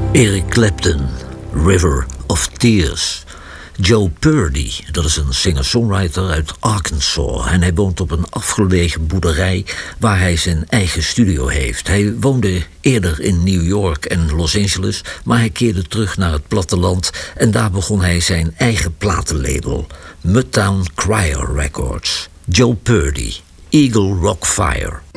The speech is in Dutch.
Eric Clapton, River of Tears. Joe Purdy, dat is een singer-songwriter uit Arkansas. En hij woont op een afgelegen boerderij waar hij zijn eigen studio heeft. Hij woonde eerder in New York en Los Angeles, maar hij keerde terug naar het platteland en daar begon hij zijn eigen platenlabel, Mudtown Crier Records. Joe Purdy, Eagle Rock Fire.